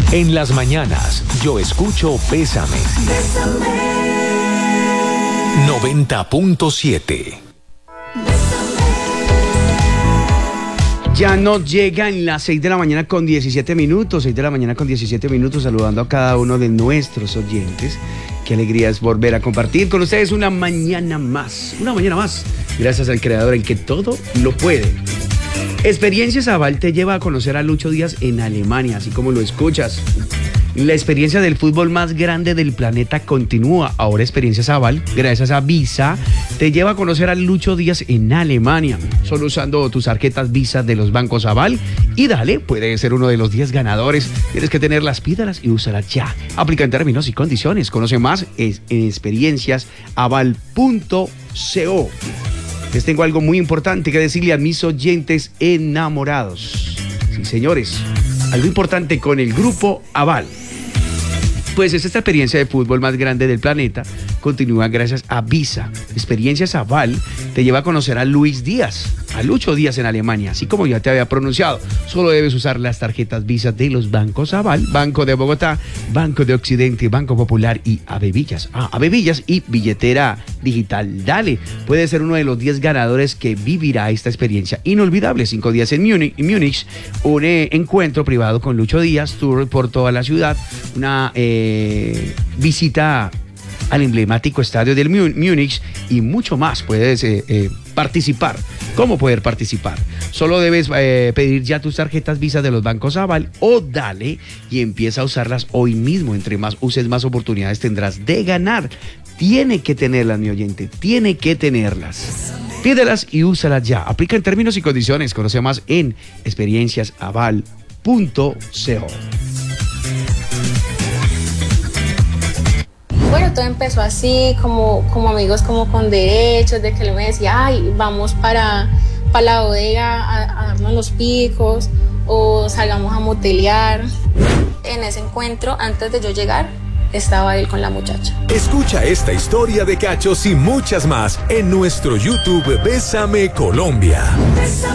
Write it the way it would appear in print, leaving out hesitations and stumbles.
En las mañanas, yo escucho Bésame. 90.7. Ya nos llegan las 6 de la mañana con 17 minutos, 6 de la mañana con 17 minutos, saludando a cada uno de nuestros oyentes. Qué alegría es volver a compartir con ustedes una mañana más, gracias al Creador en que todo lo puede. Experiencias Aval te lleva a conocer a Lucho Díaz en Alemania, así como lo escuchas. La experiencia del fútbol más grande del planeta continúa. Ahora Experiencias Aval, gracias a Visa, te lleva a conocer a Lucho Díaz en Alemania. Solo usando tus tarjetas Visa de los bancos Aval y dale, puedes ser uno de los 10 ganadores. Tienes que tenerlas, pídalas y úsalas ya. Aplica en términos y condiciones. Conoce más en experienciasaval.co. Les tengo algo muy importante que decirle a mis oyentes enamorados. Sí, señores, algo importante con el grupo Aval. Pues esta experiencia de fútbol más grande del planeta continúa gracias a Visa. Experiencias Aval te lleva a conocer a Luis Díaz, a Lucho Díaz en Alemania, así como ya te había pronunciado. Solo debes usar las tarjetas Visa de los bancos Aval, Banco de Bogotá, Banco de Occidente, Banco Popular y Avevillas. Avevillas y billetera digital. Dale, puedes ser uno de los 10 ganadores que vivirá esta experiencia inolvidable. 5 días en Múnich, un encuentro privado con Lucho Díaz, tour por toda la ciudad, una visita al emblemático estadio del Múnich y mucho más. Puedes participar. ¿Cómo poder participar? Solo debes pedir ya tus tarjetas Visa de los bancos Aval o dale y empieza a usarlas hoy mismo. Entre más uses, más oportunidades tendrás de ganar. Tiene que tenerlas, mi oyente, tiene que tenerlas. Pídelas y úsalas ya. Aplica en términos y condiciones. Conoce más en experienciasaval.co. Bueno, todo empezó así, como amigos, como con derechos, de que él me decía, ay, vamos para la bodega a darnos los picos, o salgamos a motelear. En ese encuentro, antes de yo llegar, estaba él con la muchacha. Escucha esta historia de cachos y muchas más en nuestro YouTube Bésame Colombia.